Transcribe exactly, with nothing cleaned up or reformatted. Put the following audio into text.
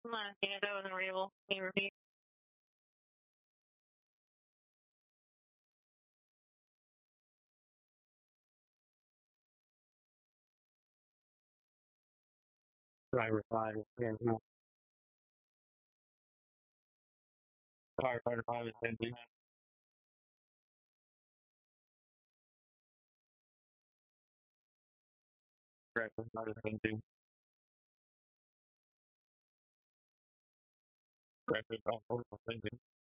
My yeah, that wasn't real. Can you repeat? Driver five, and who? Firefighter five is empty. Driver five is empty. Driver five is empty.